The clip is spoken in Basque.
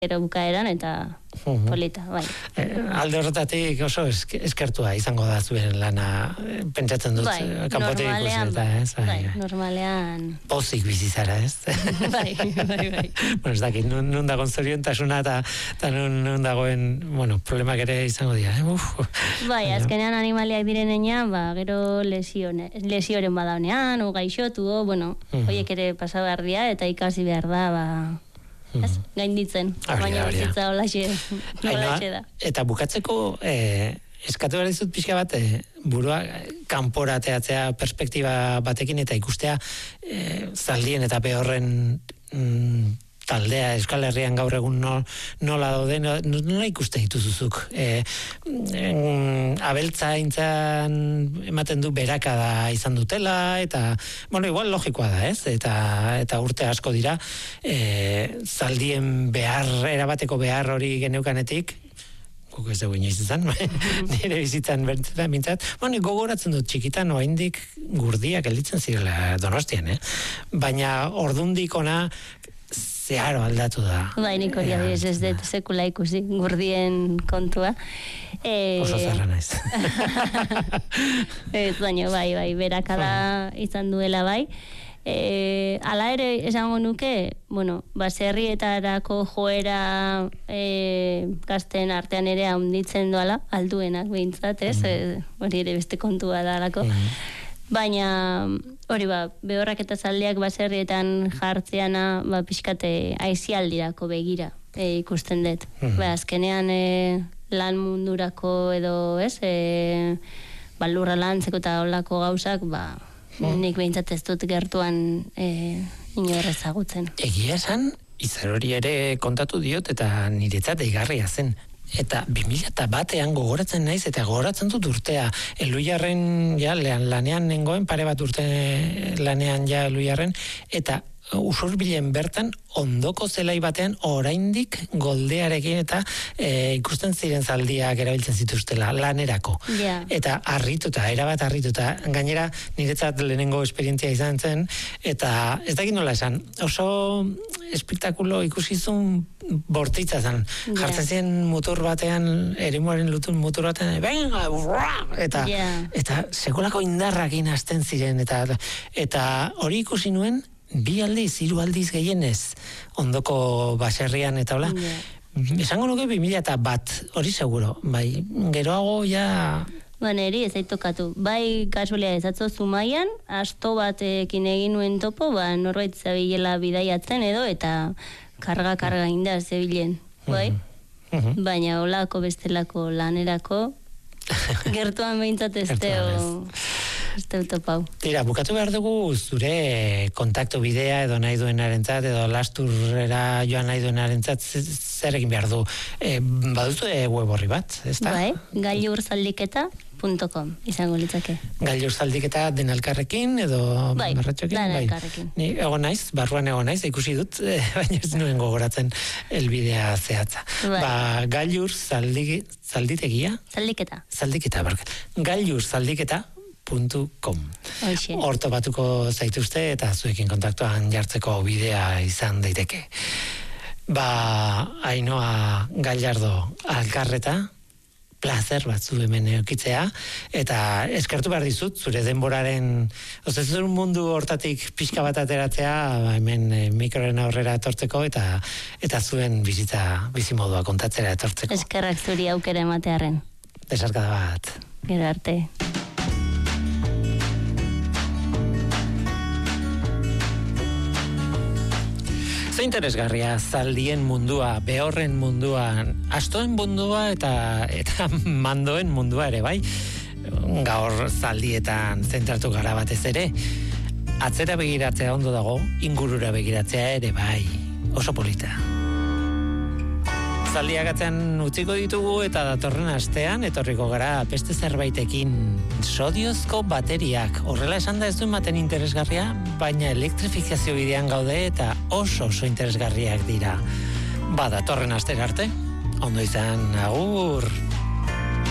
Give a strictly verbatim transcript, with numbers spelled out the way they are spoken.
gero bukaeran, eta uhum. polita, bai. E, alde horretatik oso esk, eskertua izango da zuen lana, pentsatzen dut, bai, kanpotik ikusi eta, ez? Bai, bai, normalean... Pozik bizizara, ez? bai, bai, bai. Bueno, ez dakit, nun, nun dagoen zoriontasuna eta, eta nun, nun dagoen, bueno, problemak ere izango dira, eh? Uf. Bai, azkenean animaliak direnean, ba, gero lesione, lesioren badaunean, o gaixotu, o, bueno, uh-huh. hoiek ere pasa behar dira, eta ikasi behar da, ba... Ez, gainditzen, baina bizitza holaxe da. Eta bukatzeko, eh, eskatu behar dizut pixka bat, eh, burua kanpora ateatzea perspektiba batekin eta ikustea eh, zaldien eta behorren mm, taldea Euskal Herrian gaur egun no, nola daude, nola ikuste dituzuzuk. E, en, abeltzaintzan ematen du berakada izan dutela, eta, bueno, igual logikoa da, ez? Eta, eta urte asko dira, e, zaldien behar, erabateko behar hori geneukanetik, guk ez dugu inoiz izan, nire bizitzan bertzen bintzat, bueno, gogoratzen dut txikitan, oaindik gurdiak gelditzen zirela Donostian, eh? Baina ordundik ona zeharo aldatu da. Bai, nik hori adibidez ez dut sekula ikusi gurdien kontua. E... Oso zarra naiz. Ez, baina, bai, bai, berakada izan duela bai. E, ala ere esango nuke, bueno, baserrietarako joera e, gazten artean ere handitzen doala, alduenak behintzat, ez? Mm. E, hori ere beste kontua da alako. Mm. Baina, hori ba, behorrak eta zaldiak baserrietan jartzeana, ba, pixkate aizialdirako begira e, ikusten dut. Mm-hmm. Ba, azkenean e, lan mundurako edo, ez, e, ba, lurra lantzeko eta olako gauzak, ba, mm. nik behintzat ez dut gertuan e, inor ezagutzen. Egia esan, izar hori ere kontatu diot eta niretzat eigarria zen. Eta bi mila batean gogoratzen naiz, eta gogoratzen dut urtea. Eluiarren, ja, lanean nengoen, pare bat urte lanean ja Eluiarren, eta Usurbilen bertan ondoko zelai batean oraindik goldearekin eta e, ikusten ziren zaldiak erabiltzen zituztela lanerako. Yeah. Eta harrituta, erabat harrituta. Gainera, niretzat lehenengo esperientzia izan zen, eta ez dakit nola esan, oso espektakulo ikusizun bortitza zen. Yeah. Jartzen ziren mutur batean, eremuaren lutun mutur batean, venga, eta, yeah. eta sekolako indarrakin hasten ziren, eta, eta hori ikusi nuen, bi aldiz, hiru aldiz gehienez ondoko baserrian eta hola. Yeah. Esango nuke bi mila eta bat, hori seguro. Bai, geroago ja... Ba, neri ez aitokatu. Bai, kasualia ez atzo Zumaian, asto batekin egin nuen topo, ba, norbait zabilela bidaiatzen edo, eta karga-karga inda zebilen. Bai? Uh-huh. Baina holako bestelako lanerako, gertuan behintzat ez teo... Este utopau. Tira, bukatu behar dugu zure kontaktu bidea edo nahi duenarentzat edo lasturrera joan nahi duenarentzat zer egin behar du. E, baduzu e, web horri bat, ez da? Bai, gailurzaldiketa punto com izango litzake. Gailurzaldiketa denalkarrekin edo bai, marratxokin? Denalkarrekin. Bai. Ni egon naiz, barruan egon naiz, ikusi dut, baina ez nuen gogoratzen elbidea zehatza. Bai. Ba, gailurzalditegia? Zaldiketa. Zaldiketa, barkat. Gailurzaldiketa punto com. Horto batuko zaituzte eta zuekin kontaktuan jartzeko bidea izan daiteke. Ba, Ainhoa Gallardo Alkarreta, placer bat zu hemen eukitzea, eta eskertu behar dizut, zure denboraren, oz, ez zure mundu hortatik pixka bat ateratzea, ba, hemen e, mikroren aurrera etortzeko, eta eta zuen bizitza, bizimodua kontatzera etortzeko. Eskerrak zuri aukera ematearen. Besarkada bat. Gero arte. Ze interesgarria zaldien mundua, behorren mundua, astoen mundua eta eta mandoen mundua ere, bai? Gaur zaldietan zentratu gara batez ere. Atzera begiratzea ondo dago, ingurura begiratzea ere, bai. Oso polita. Zaldiak atzean utziko ditugu eta datorren astean etorriko gara beste zerbaitekin sodiozko bateriak. Horrela esan da ez du ematen interesgarria, baina elektrifikazio bidean gaude eta oso oso interesgarriak dira. Ba, datorren astera arte, ondo izan, agur!